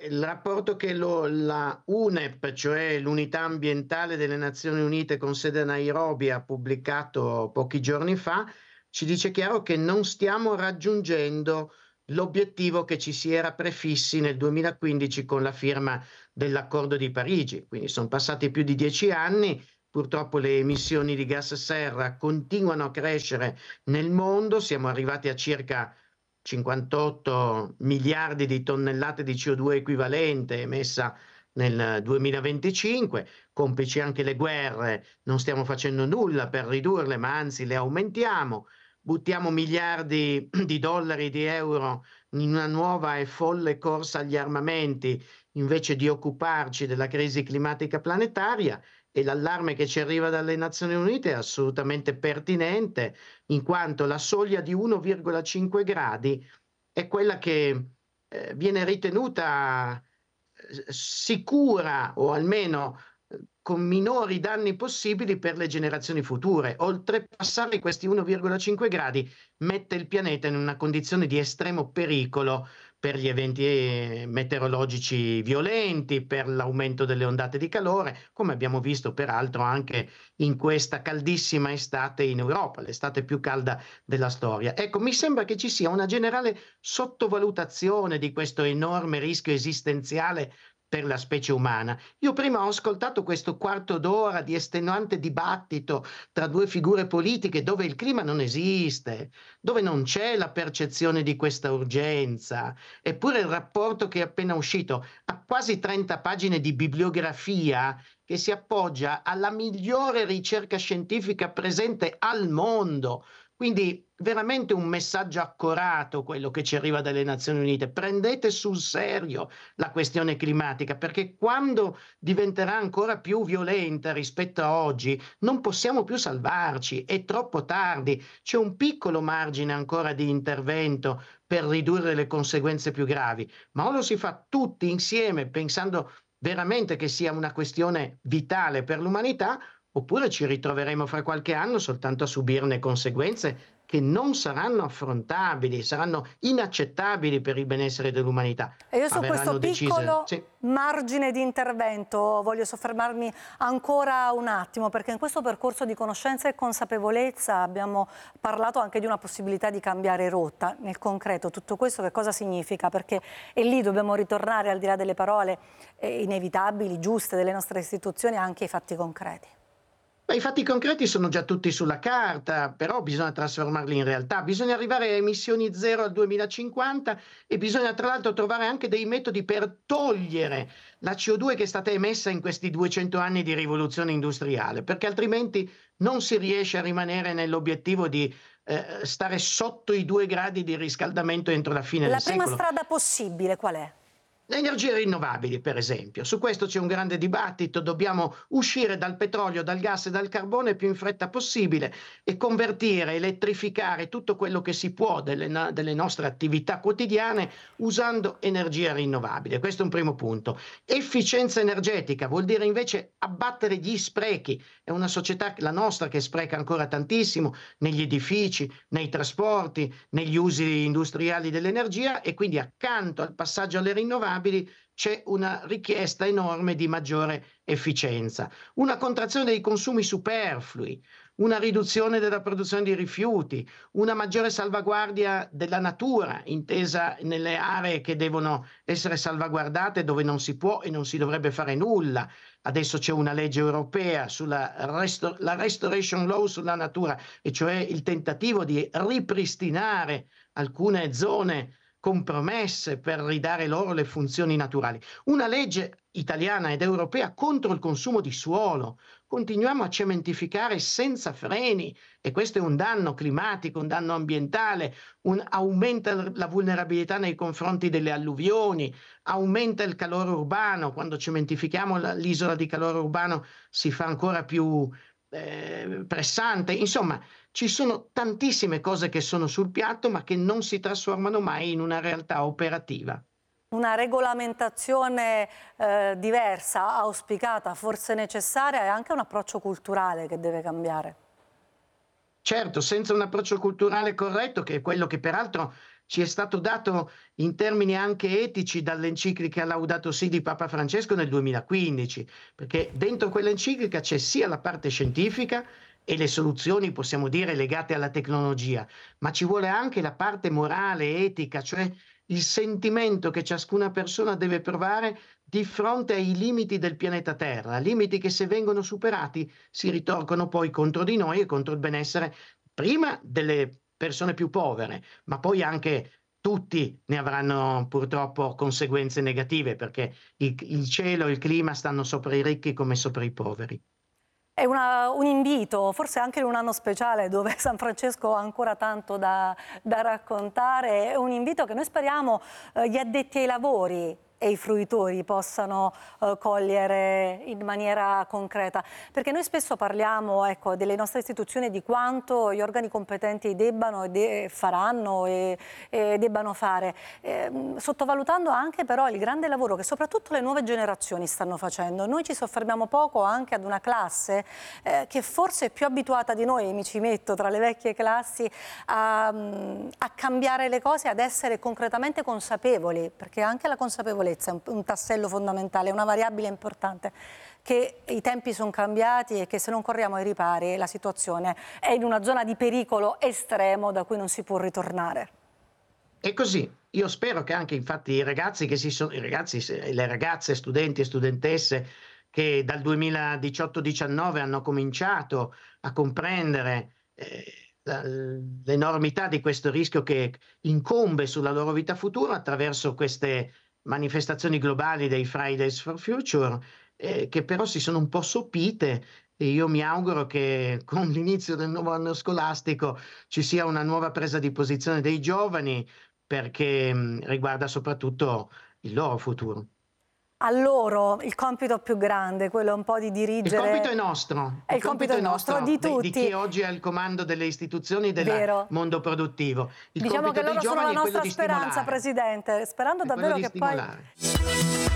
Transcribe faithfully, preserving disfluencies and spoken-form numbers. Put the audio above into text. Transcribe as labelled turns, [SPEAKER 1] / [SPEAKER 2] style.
[SPEAKER 1] il rapporto che lo la UNEP, cioè l'Unità Ambientale delle Nazioni Unite con sede a Nairobi, ha pubblicato pochi giorni fa, ci dice chiaro che non stiamo raggiungendo l'obiettivo che ci si era prefissi nel duemilaquindici con la firma dell'Accordo di Parigi. Quindi son passati più di dieci anni, purtroppo le emissioni di gas serra continuano a crescere nel mondo, siamo arrivati a circa cinquantotto miliardi di tonnellate di C O due equivalente emessa nel duemilaventicinque, complici anche le guerre, non stiamo facendo nulla per ridurle, ma anzi le aumentiamo, buttiamo miliardi di dollari, di euro in una nuova e folle corsa agli armamenti, invece di occuparci della crisi climatica planetaria, e l'allarme che ci arriva dalle Nazioni Unite è assolutamente pertinente, in quanto la soglia di uno virgola cinque gradi è quella che eh, viene ritenuta eh, sicura o almeno eh, con minori danni possibili per le generazioni future. Oltrepassare questi uno virgola cinque gradi mette il pianeta in una condizione di estremo pericolo per gli eventi eh, meteorologici violenti, per l'aumento delle ondate di calore, come abbiamo visto peraltro anche in questa caldissima estate in Europa, l'estate più calda della storia. Ecco, mi sembra che ci sia una generale sottovalutazione di questo enorme rischio esistenziale per la specie umana. Io prima ho ascoltato questo quarto d'ora di estenuante dibattito tra due figure politiche dove il clima non esiste, dove non c'è la percezione di questa urgenza. Eppure il rapporto che è appena uscito ha quasi trenta pagine di bibliografia che si appoggia alla migliore ricerca scientifica presente al mondo. Quindi veramente un messaggio accorato quello che ci arriva dalle Nazioni Unite. Prendete sul serio la questione climatica, perché quando diventerà ancora più violenta rispetto a oggi, non possiamo più salvarci, è troppo tardi, c'è un piccolo margine ancora di intervento per ridurre le conseguenze più gravi, ma o lo si fa tutti insieme pensando veramente che sia una questione vitale per l'umanità, oppure ci ritroveremo fra qualche anno soltanto a subirne conseguenze che non saranno affrontabili, saranno inaccettabili per il benessere dell'umanità.
[SPEAKER 2] E io
[SPEAKER 1] Ma
[SPEAKER 2] su questo
[SPEAKER 1] verranno decise.
[SPEAKER 2] piccolo
[SPEAKER 1] Sì.
[SPEAKER 2] margine di intervento voglio soffermarmi ancora un attimo, perché in questo percorso di conoscenza e consapevolezza abbiamo parlato anche di una possibilità di cambiare rotta. Nel concreto tutto questo che cosa significa? Perché e lì dobbiamo ritornare, al di là delle parole eh, inevitabili, giuste delle nostre istituzioni, anche ai fatti concreti.
[SPEAKER 1] Ma i fatti concreti sono già tutti sulla carta, però bisogna trasformarli in realtà. Bisogna arrivare a emissioni zero al duemilacinquanta e bisogna tra l'altro trovare anche dei metodi per togliere la C O due che è stata emessa in questi duecento anni di rivoluzione industriale, perché altrimenti non si riesce a rimanere nell'obiettivo di eh, stare sotto i due gradi di riscaldamento entro la fine
[SPEAKER 2] La
[SPEAKER 1] del
[SPEAKER 2] prima
[SPEAKER 1] secolo.
[SPEAKER 2] strada possibile qual è?
[SPEAKER 1] Le energie rinnovabili, per esempio. Su questo c'è un grande dibattito. Dobbiamo uscire dal petrolio, dal gas e dal carbone il più in fretta possibile e convertire, elettrificare tutto quello che si può delle, na- delle nostre attività quotidiane usando energia rinnovabile. Questo è un primo punto. Efficienza energetica vuol dire invece abbattere gli sprechi. È una società, la nostra, che spreca ancora tantissimo negli edifici, nei trasporti, negli usi industriali dell'energia, e quindi accanto al passaggio alle rinnovabili c'è una richiesta enorme di maggiore efficienza, una contrazione dei consumi superflui, una riduzione della produzione di rifiuti, una maggiore salvaguardia della natura, intesa nelle aree che devono essere salvaguardate dove non si può e non si dovrebbe fare nulla. Adesso c'è una legge europea sulla resto- la Restoration Law sulla natura, e cioè il tentativo di ripristinare alcune zone compromesse per ridare loro le funzioni naturali. Una legge italiana ed europea contro il consumo di suolo. Continuiamo a cementificare senza freni, e questo è un danno climatico, un danno ambientale, un, aumenta la vulnerabilità nei confronti delle alluvioni, aumenta il calore urbano. Quando cementifichiamo la- l'isola di calore urbano si fa ancora più eh, pressante. Insomma, ci sono tantissime cose che sono sul piatto ma che non si trasformano mai in una realtà operativa.
[SPEAKER 2] Una regolamentazione eh, diversa, auspicata, forse necessaria, e anche un approccio culturale che deve cambiare.
[SPEAKER 1] Certo, senza un approccio culturale corretto, che è quello che peraltro ci è stato dato in termini anche etici dall'enciclica Laudato Si di Papa Francesco nel duemilaquindici, perché dentro quell'enciclica c'è sia la parte scientifica e le soluzioni, possiamo dire, legate alla tecnologia, ma ci vuole anche la parte morale, etica, cioè il sentimento che ciascuna persona deve provare di fronte ai limiti del pianeta Terra, limiti che se vengono superati si ritorcono poi contro di noi e contro il benessere prima delle persone più povere, ma poi anche tutti ne avranno purtroppo conseguenze negative, perché il, il cielo e il clima stanno sopra i ricchi come sopra i poveri.
[SPEAKER 2] È una, un invito, forse anche in un anno speciale dove San Francesco ha ancora tanto da, da raccontare, è un invito che noi speriamo eh, gli addetti ai lavori e i fruitori possano uh, cogliere in maniera concreta, perché noi spesso parliamo, ecco, delle nostre istituzioni, di quanto gli organi competenti debbano e de faranno e, e debbano fare, eh, sottovalutando anche però il grande lavoro che soprattutto le nuove generazioni stanno facendo. Noi ci soffermiamo poco anche ad una classe eh, che forse è più abituata di noi, mi ci metto tra le vecchie classi, a, a cambiare le cose, ad essere concretamente consapevoli, perché anche la consapevolezza è un, un tassello fondamentale, è una variabile importante, che i tempi sono cambiati e che se non corriamo ai ripari la situazione è in una zona di pericolo estremo da cui non si può ritornare.
[SPEAKER 1] È così. Io spero che anche infatti i ragazzi che si sono, i ragazzi, le ragazze, studenti e studentesse che dal duemiladiciotto diciannove hanno cominciato a comprendere eh, l'enormità di questo rischio che incombe sulla loro vita futura attraverso queste manifestazioni globali dei Fridays for Future, eh, che però si sono un po' sopite, e io mi auguro che con l'inizio del nuovo anno scolastico ci sia una nuova presa di posizione dei giovani, perché mh, riguarda soprattutto il loro futuro.
[SPEAKER 2] A loro il compito più grande, quello un po' di dirigere.
[SPEAKER 1] Il compito è nostro.
[SPEAKER 2] È il, il compito, compito è nostro, nostro di tutti.
[SPEAKER 1] Di chi oggi è al comando delle istituzioni e del Vero. mondo produttivo. Il
[SPEAKER 2] diciamo
[SPEAKER 1] compito
[SPEAKER 2] che loro
[SPEAKER 1] dei
[SPEAKER 2] sono la nostra
[SPEAKER 1] di
[SPEAKER 2] speranza, Presidente, sperando
[SPEAKER 1] è
[SPEAKER 2] davvero che
[SPEAKER 1] stimolare.
[SPEAKER 2] poi...